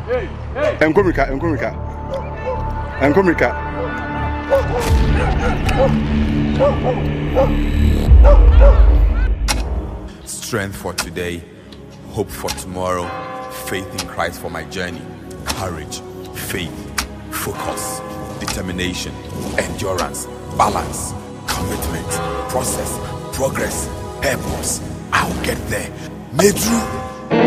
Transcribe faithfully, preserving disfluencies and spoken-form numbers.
Enkomika, enkomika. Enkomika. Strength for today, hope for tomorrow, faith in Christ for my journey, courage, faith, focus, determination, endurance, balance, commitment, process, progress, purpose. I'll get there. Medru.